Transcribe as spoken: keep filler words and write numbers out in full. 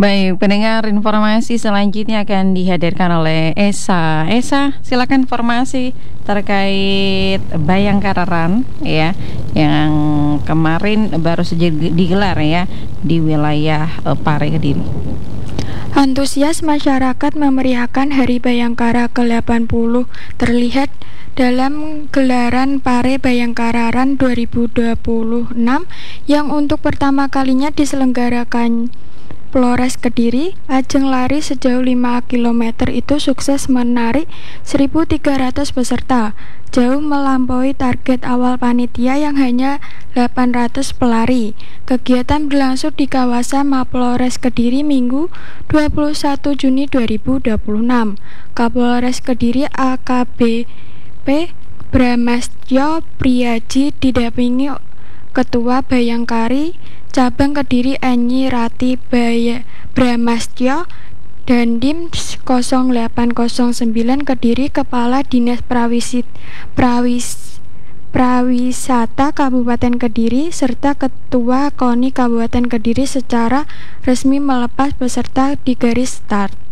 Baik, pendengar, informasi selanjutnya akan dihadirkan oleh Esa. Esa, silakan informasi terkait Bayangkara Run ya, yang kemarin baru saja digelar ya di wilayah uh, Pare Kediri. Antusias masyarakat memeriahkan Hari Bayangkara ke delapan puluh terlihat dalam gelaran Pare Bayangkara Run dua ribu dua puluh enam yang untuk pertama kalinya diselenggarakan Polres Kediri. Ajang lari sejauh lima kilometer itu sukses menarik seribu tiga ratus peserta, jauh melampaui target awal panitia yang hanya delapan ratus pelari. Kegiatan berlangsung di kawasan Mapolres Kediri Minggu dua puluh satu Juni dua ribu dua puluh enam. Kapolres Kediri A K B P Bramastyo Priyaji didampingi Ketua Bayangkari Cabang Kediri Enyi Rati Baya Bramastyo, Dandim nol delapan nol sembilan Kediri, Kepala Dinas Prawisit, Prawis, Prawisata Kabupaten Kediri, serta Ketua KONI Kabupaten Kediri secara resmi melepas peserta di garis start.